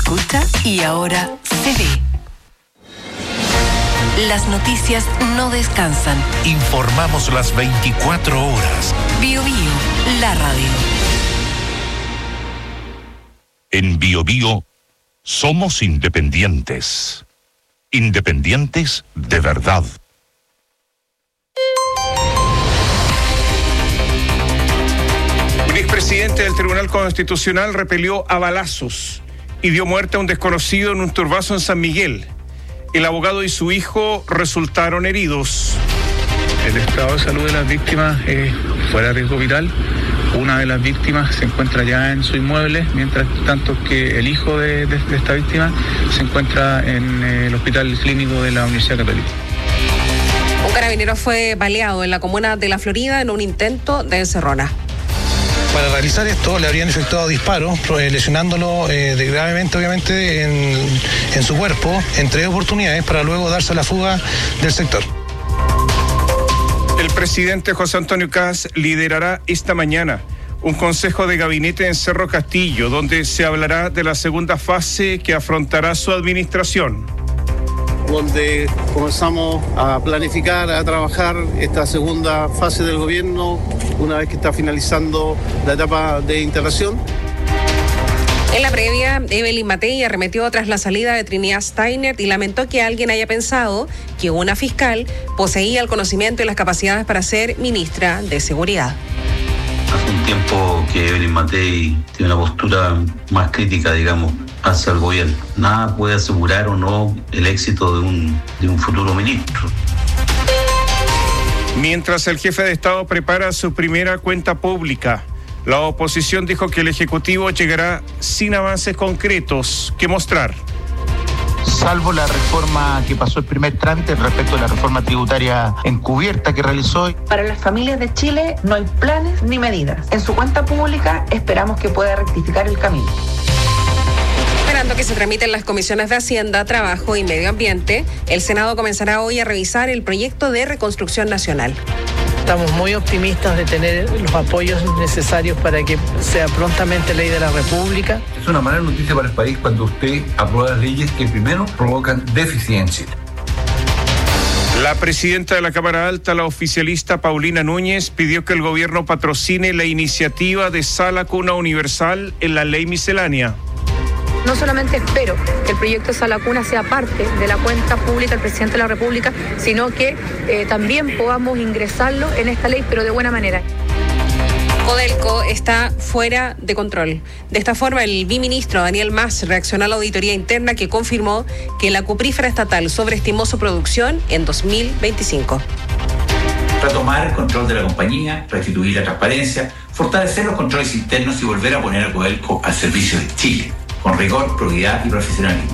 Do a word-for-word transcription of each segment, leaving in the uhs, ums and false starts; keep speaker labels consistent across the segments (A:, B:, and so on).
A: escucha y ahora se ve. Las noticias no descansan.
B: Informamos las veinticuatro horas.
A: Bio Bio, la radio.
B: En Bio Bio somos independientes. Independientes de verdad.
C: Un expresidente del Tribunal Constitucional repelió a balazos y dio muerte a un desconocido en un turbazo en San Miguel. El abogado y su hijo resultaron heridos.
D: El estado de salud de las víctimas es fuera de riesgo vital. Una de las víctimas se encuentra ya en su inmueble, mientras tanto que el hijo de, de, de esta víctima se encuentra en el Hospital Clínico de la Universidad Católica.
E: Un carabinero fue baleado en la comuna de La Florida en un intento de encerrona.
F: Para realizar esto le habrían efectuado disparos, lesionándolo eh, de gravemente, obviamente, en, en su cuerpo, en tres oportunidades, para luego darse a la fuga del sector.
C: El presidente José Antonio Kast liderará esta mañana un consejo de gabinete en Cerro Castillo, donde se hablará de la segunda fase que afrontará su administración.
G: Donde comenzamos a planificar, a trabajar esta segunda fase del gobierno, una vez que está finalizando la etapa de integración.
E: En la previa, Evelyn Matei arremetió tras la salida de Trinidad Steiner y lamentó que alguien haya pensado que una fiscal poseía el conocimiento y las capacidades para ser ministra de Seguridad.
H: Hace un tiempo que Evelyn Matei tiene una postura más crítica, digamos, hacia el gobierno. Nada puede asegurar o no el éxito de un, de un futuro ministro.
C: Mientras el jefe de Estado prepara su primera cuenta pública, la oposición dijo que el Ejecutivo llegará sin avances concretos que mostrar.
I: Salvo la reforma que pasó el primer trámite respecto a la reforma tributaria encubierta que realizó.
J: Para las familias de Chile no hay planes ni medidas. En su cuenta pública esperamos que pueda rectificar el camino.
E: Esperando que se tramiten las comisiones de Hacienda, Trabajo y Medio Ambiente, el Senado comenzará hoy a revisar el proyecto de reconstrucción nacional.
K: Estamos muy optimistas de tener los apoyos necesarios para que sea prontamente ley de la República.
L: Es una mala noticia para el país cuando usted aprueba las leyes que primero provocan déficit en Chile.
C: La presidenta de la Cámara Alta, la oficialista Paulina Núñez, pidió que el gobierno patrocine la iniciativa de Sala Cuna Universal en la ley miscelánea.
M: No solamente espero que el proyecto Sala Cuna sea parte de la cuenta pública del presidente de la República, sino que eh, también podamos ingresarlo en esta ley, pero de buena manera.
E: Codelco está fuera de control. De esta forma, el biministro Daniel Mas reaccionó a la auditoría interna que confirmó que la cuprífera estatal sobreestimó su producción en dos mil veinticinco.
N: Retomar el control de la compañía, restituir la transparencia, fortalecer los controles internos y volver a poner a Codelco al servicio de Chile, con rigor, probidad y profesionalismo.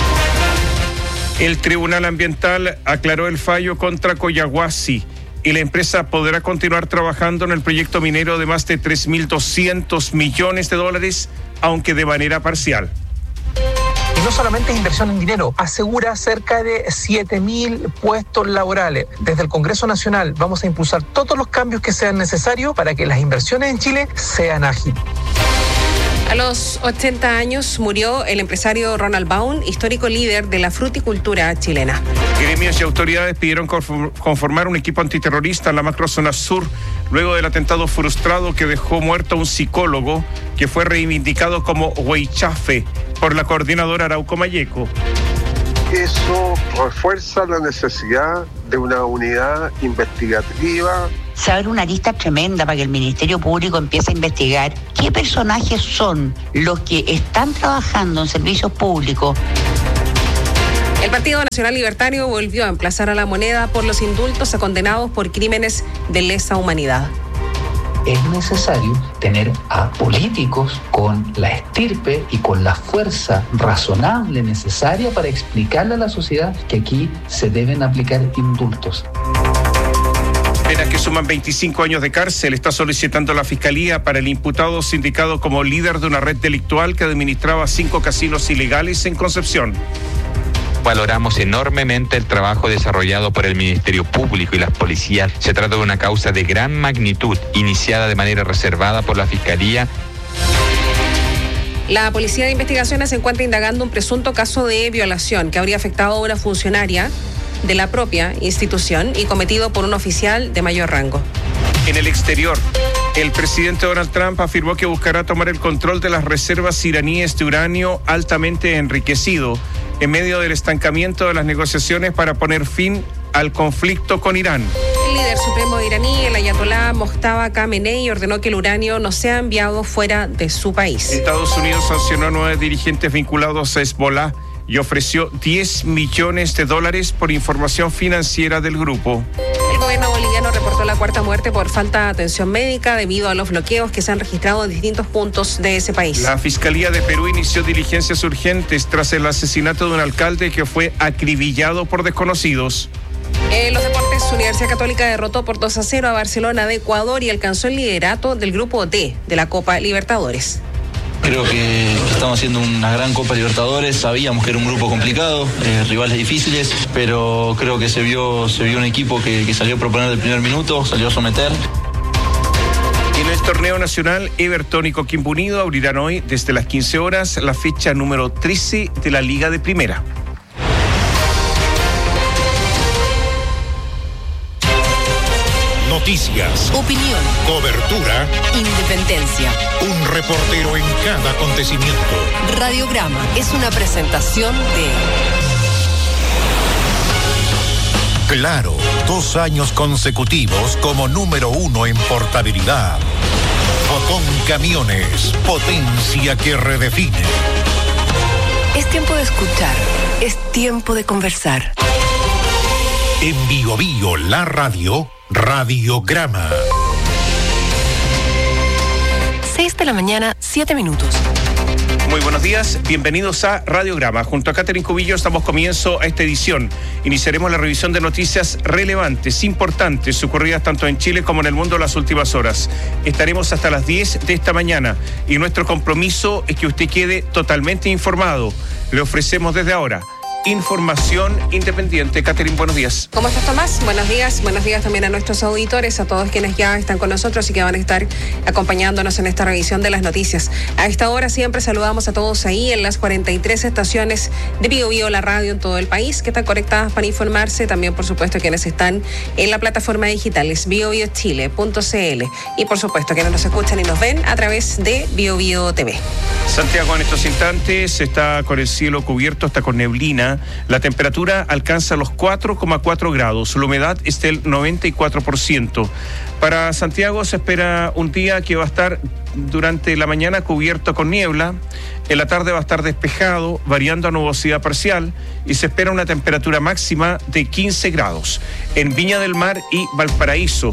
C: El Tribunal Ambiental aclaró el fallo contra Collahuasi y la empresa podrá continuar trabajando en el proyecto minero de más de tres mil doscientos millones de dólares, aunque de manera parcial.
O: Y no solamente es inversión en dinero, asegura cerca de siete mil puestos laborales. Desde el Congreso Nacional vamos a impulsar todos los cambios que sean necesarios para que las inversiones en Chile sean ágiles.
E: A los ochenta años murió el empresario Ronald Baum, histórico líder de la fruticultura chilena.
C: Gremios y autoridades pidieron conformar un equipo antiterrorista en la macrozona sur luego del atentado frustrado que dejó muerto a un psicólogo que fue reivindicado como Huaychafe por la coordinadora Arauco Mayeco.
P: Eso refuerza la necesidad de una unidad investigativa.
Q: Se abre una lista tremenda para que el Ministerio Público empiece a investigar qué personajes son los que están trabajando en servicios públicos.
E: El Partido Nacional Libertario volvió a emplazar a La Moneda por los indultos a condenados por crímenes de lesa humanidad.
R: Es necesario tener a políticos con la estirpe y con la fuerza razonable necesaria para explicarle a la sociedad que aquí se deben aplicar indultos.
C: Pena que suman veinticinco años de cárcel está solicitando la Fiscalía para el imputado sindicado como líder de una red delictual que administraba cinco casinos ilegales en Concepción.
S: Valoramos enormemente el trabajo desarrollado por el Ministerio Público y las policías. Se trata de una causa de gran magnitud, iniciada de manera reservada por la Fiscalía.
E: La Policía de Investigaciones se encuentra indagando un presunto caso de violación que habría afectado a una funcionaria de la propia institución y cometido por un oficial de mayor rango.
C: En el exterior, el presidente Donald Trump afirmó que buscará tomar el control de las reservas iraníes de uranio altamente enriquecido en medio del estancamiento de las negociaciones para poner fin al conflicto con Irán.
E: El líder supremo iraní, el ayatolá Mojtaba Khamenei, ordenó que el uranio no sea enviado fuera de su país.
C: Estados Unidos sancionó a nueve dirigentes vinculados a Hezbollah y ofreció diez millones de dólares por información financiera del grupo.
E: El gobierno boliviano reportó la cuarta muerte por falta de atención médica debido a los bloqueos que se han registrado en distintos puntos de ese país.
C: La Fiscalía de Perú inició diligencias urgentes tras el asesinato de un alcalde que fue acribillado por desconocidos.
E: En los deportes, Universidad Católica derrotó por dos a cero a Barcelona de Ecuador y alcanzó el liderato del grupo D de la Copa Libertadores.
T: Creo que estamos haciendo una gran Copa Libertadores, sabíamos que era un grupo complicado, eh, rivales difíciles, pero creo que se vio, se vio un equipo que, que salió a proponer del primer minuto, salió a someter.
C: Y en el torneo nacional, Everton y Coquimbo Unido abrirán hoy desde las quince horas la fecha número trece de la Liga de Primera.
B: Noticias,
A: opinión,
B: cobertura,
A: independencia.
B: Un reportero en cada acontecimiento.
A: Radiograma es una presentación de
B: Claro, dos años consecutivos como número uno en portabilidad. Fotón Camiones, potencia que redefine.
A: Es tiempo de escuchar, es tiempo de conversar.
B: En Bio Bio, la radio, Radiograma.
A: seis de la mañana, siete minutos.
C: Muy buenos días, bienvenidos a Radiograma. Junto a Catherine Cubillos damos comienzo a esta edición. Iniciaremos la revisión de noticias relevantes, importantes, ocurridas tanto en Chile como en el mundo en las últimas horas. Estaremos hasta las diez de esta mañana y nuestro compromiso es que usted quede totalmente informado. Le ofrecemos desde ahora información independiente. Catherine, buenos días.
E: ¿Cómo estás, Tomás? Buenos días. Buenos días también a nuestros auditores, a todos quienes ya están con nosotros y que van a estar acompañándonos en esta revisión de las noticias. A esta hora siempre saludamos a todos ahí en las cuarenta y tres estaciones de Bio Bio, la radio en todo el país, que están conectadas para informarse. También, por supuesto, quienes están en la plataforma digital, es bio bio chile punto c l. Y, por supuesto, quienes nos escuchan y nos ven a través de Bio Bio T V.
C: Santiago en estos instantes está con el cielo cubierto, está con neblina. La temperatura alcanza los cuatro coma cuatro grados, la humedad es del noventa y cuatro por ciento. Para Santiago se espera un día que va a estar durante la mañana cubierto con niebla, en la tarde va a estar despejado, variando a nubosidad parcial, y se espera una temperatura máxima de quince grados. En Viña del Mar y Valparaíso,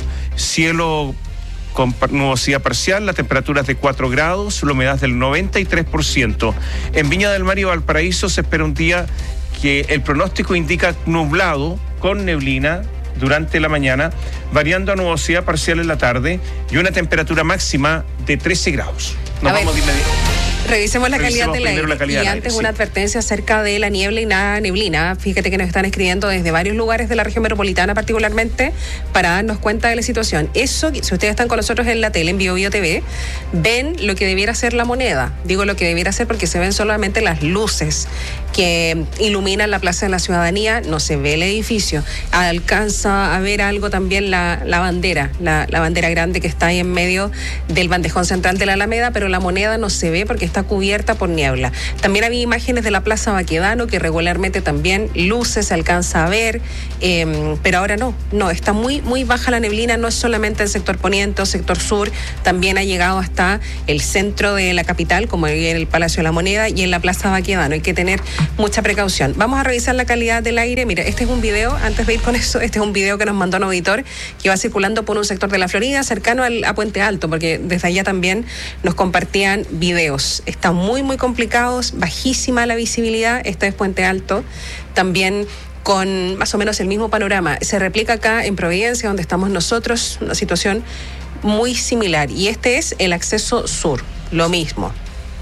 C: cielo con nubosidad parcial, la temperatura es de cuatro grados, la humedad es del noventa y tres por ciento. En Viña del Mar y Valparaíso se espera un día que el pronóstico indica nublado con neblina durante la mañana, variando a nubosidad parcial en la tarde y una temperatura máxima de trece grados. Nos
E: a
C: vamos
E: ver.
C: de inmediato.
E: Revisemos la calidad del aire.
C: La calidad
E: y
C: del
E: antes
C: aire,
E: una
C: sí.
E: advertencia acerca de la niebla y la neblina. Fíjate que nos están escribiendo desde varios lugares de la región metropolitana particularmente para darnos cuenta de la situación. Eso, si ustedes están con nosotros en la tele, en Bio Bio T V, ven lo que debiera ser la moneda. Digo lo que debiera ser porque se ven solamente las luces que iluminan la Plaza de la Ciudadanía, no se ve el edificio. Alcanza a ver algo también la, la bandera, la, la bandera grande que está ahí en medio del bandejón central de la Alameda, pero la moneda no se ve porque está cubierta por niebla. También había imágenes de la Plaza Baquedano que regularmente también luces se alcanza a ver, eh, pero ahora no, no, está muy, muy baja la neblina, no es solamente el sector poniente o sector sur, también ha llegado hasta el centro de la capital, como en el Palacio de la Moneda y en la Plaza Baquedano. Hay que tener mucha precaución. Vamos a revisar la calidad del aire. Mira, este es un video, antes de ir con eso, este es un video que nos mandó un auditor que va circulando por un sector de la Florida, cercano al, a Puente Alto, porque desde allá también nos compartían videos. Están muy, muy complicados, bajísima la visibilidad. Este es Puente Alto, también con más o menos el mismo panorama. Se replica acá en Providencia, donde estamos nosotros, una situación muy similar. Y este es el acceso sur, lo mismo.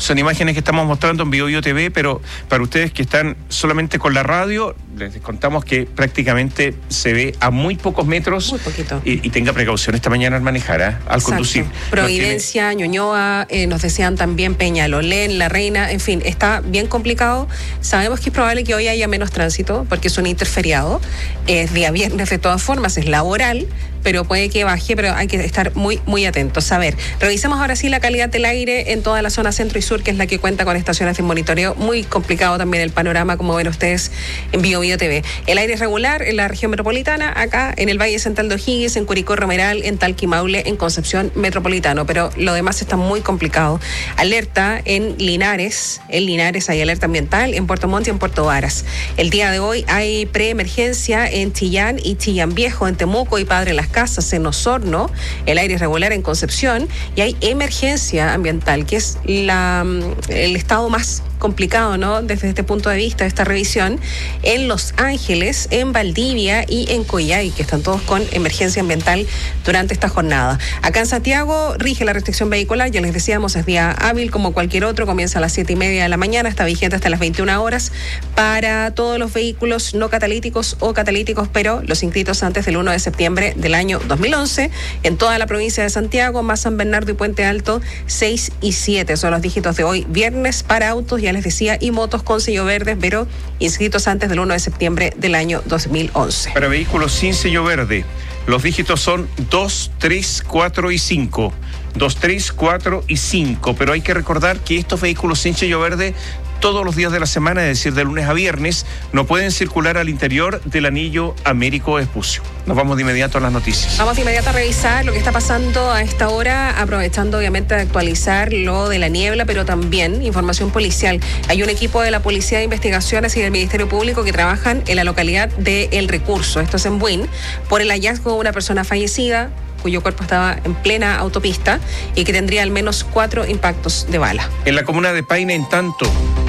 C: Son imágenes que estamos mostrando en BioBio T V, pero para ustedes que están solamente con la radio, les contamos que prácticamente se ve a muy pocos metros.
E: Muy poquito.
C: Y, y tenga precaución esta mañana al manejar, ¿eh? al Exacto. conducir.
E: Providencia, tiene... Ñuñoa, eh, nos decían también Peñalolén, La Reina, en fin, está bien complicado. Sabemos que es probable que hoy haya menos tránsito porque es un interferiado. Es día viernes de todas formas, es laboral, pero puede que baje, pero hay que estar muy, muy atentos. A ver, revisemos ahora sí la calidad del aire en toda la zona centro y sur, que es la que cuenta con estaciones de monitoreo. Muy complicado también el panorama, como ven ustedes en BioBio T V. El aire es regular en la región metropolitana, acá en el Valle Central de O'Higgins, en Curicó, Romeral, en Talca y Maule, en Concepción Metropolitano, pero lo demás está muy complicado. Alerta en Linares, en Linares hay alerta ambiental, en Puerto Montt y en Puerto Varas. El día de hoy hay preemergencia en Chillán y Chillán Viejo, en Temuco y Padre Las Casas, en Osorno, el aire es regular en Concepción, y hay emergencia ambiental, que es la, el estado más complicado, ¿no? Desde este punto de vista de esta revisión, en Los Ángeles, en Valdivia y en Coyhai, que están todos con emergencia ambiental durante esta jornada. Acá en Santiago rige la restricción vehicular, ya les decíamos, es día hábil como cualquier otro, comienza a las siete y media de la mañana, está vigente hasta las veintiuna horas para todos los vehículos no catalíticos o catalíticos, pero los inscritos antes del primero de septiembre del año dos mil once, en toda la provincia de Santiago, más San Bernardo y Puente Alto, seis y siete son los dígitos de hoy, viernes para autos, ya les decía, y motos con sello verde, pero inscritos antes del primero de septiembre del año dos mil once.
C: Para vehículos sin sello verde, los dígitos son dos, tres, cuatro y cinco. dos, tres, cuatro y cinco, pero hay que recordar que estos vehículos sin sello verde todos los días de la semana, es decir, de lunes a viernes, no pueden circular al interior del anillo Américo Vespucio. Nos vamos de inmediato a las noticias.
E: Vamos de inmediato a revisar lo que está pasando a esta hora, aprovechando obviamente de actualizar lo de la niebla, pero también información policial. Hay un equipo de la Policía de Investigaciones y del Ministerio Público que trabajan en la localidad de El Recurso, esto es en Buin, por el hallazgo de una persona fallecida, cuyo cuerpo estaba en plena autopista y que tendría al menos cuatro impactos de bala.
C: En la comuna de Paine, en tanto,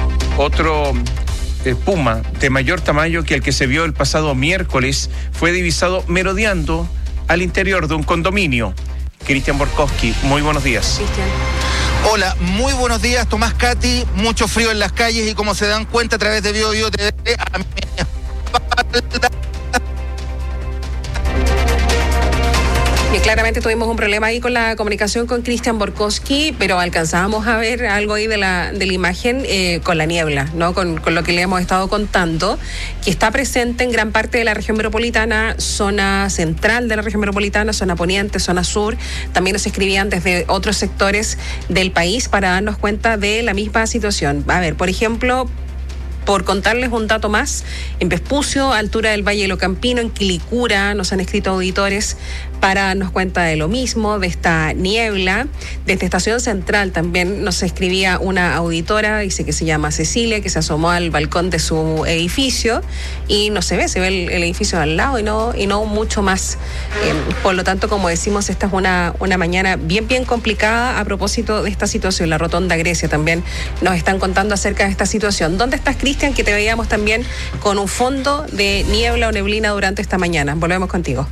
C: otro eh, puma de mayor tamaño que el que se vio el pasado miércoles fue divisado merodeando al interior de un condominio. Cristian Borkowski, muy buenos días.
E: Cristian.
U: Hola, muy buenos días, Tomás, Katy. Mucho frío en las calles y como se dan cuenta a través de BioBio T V, a mi espalda.
E: Y claramente tuvimos un problema ahí con la comunicación con Cristian Borkowski, pero alcanzábamos a ver algo ahí de la, de la imagen eh, con la niebla, ¿no? Con, con lo que le hemos estado contando, que está presente en gran parte de la región metropolitana, zona central de la región metropolitana, zona poniente, zona sur. También nos escribían desde otros sectores del país para darnos cuenta de la misma situación. A ver, por ejemplo, por contarles un dato más, en Vespucio, altura del Valle de Locampino, en Quilicura, nos han escrito auditores para darnos cuenta de lo mismo, de esta niebla. Desde Estación Central también nos escribía una auditora, dice que se llama Cecilia, que se asomó al balcón de su edificio y no se ve, se ve el, el edificio de al lado y no, y no mucho más. Eh, por lo tanto, como decimos, esta es una, una mañana bien, bien complicada a propósito de esta situación. La Rotonda Grecia también nos están contando acerca de esta situación. ¿Dónde estás, Cristian? Que te veíamos también con un fondo de niebla o neblina durante esta mañana. Volvemos contigo.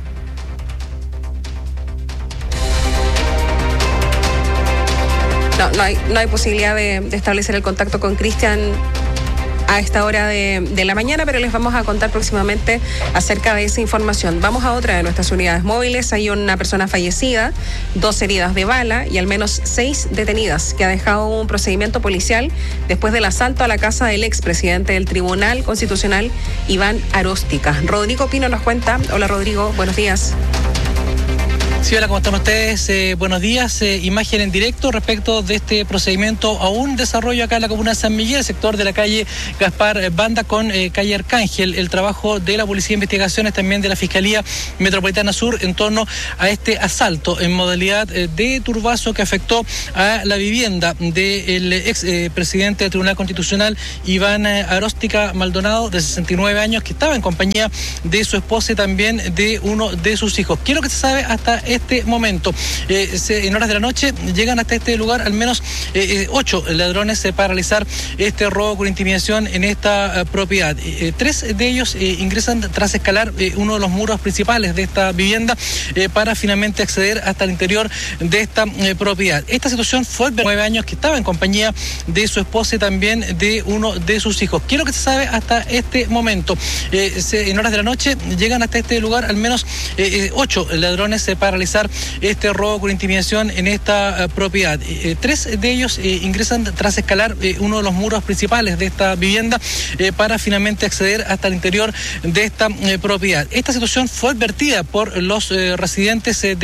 E: No, no hay, no hay posibilidad de, de establecer el contacto con Cristian a esta hora de, de la mañana, pero les vamos a contar próximamente acerca de esa información. Vamos a otra de nuestras unidades móviles. Hay una persona fallecida, dos heridas de bala y al menos seis detenidas, que ha dejado un procedimiento policial después del asalto a la casa del expresidente del Tribunal Constitucional, Iván Aróstica. Rodrigo Pino nos cuenta. Hola, Rodrigo, buenos días.
V: Sí, hola, ¿cómo están ustedes? Eh, buenos días. Eh, imagen en directo respecto de este procedimiento a un desarrollo acá en la comuna de San Miguel, sector de la calle Gaspar Banda con eh, calle Arcángel. El trabajo de la Policía de Investigaciones, también de la Fiscalía Metropolitana Sur, en torno a este asalto en modalidad eh, de turbazo que afectó a la vivienda del ex eh, presidente del Tribunal Constitucional, Iván eh, Aróstica Maldonado, de sesenta y nueve años, que estaba en compañía de su esposa y también de uno de sus hijos. ¿Qué es lo que se sabe hasta este momento. Eh, se, en horas de la noche llegan hasta este lugar al menos eh, ocho ladrones eh, para realizar este robo con intimidación en esta eh, propiedad. Eh, tres de ellos eh, ingresan tras escalar eh, uno de los muros principales de esta vivienda eh, para finalmente acceder hasta el interior de esta eh, propiedad. Esta situación fue de nueve años que estaba en compañía de su esposa y también de uno de sus hijos. ¿Qué es lo que se sabe hasta este momento? Eh, se, en horas de la noche llegan hasta este lugar al menos eh, ocho ladrones eh, para realizar este robo con intimidación en esta eh, propiedad. Eh, tres de ellos eh, ingresan tras escalar eh, uno de los muros principales de esta vivienda eh, para finalmente acceder hasta el interior de esta eh, propiedad. Esta situación fue advertida por los eh, residentes eh, de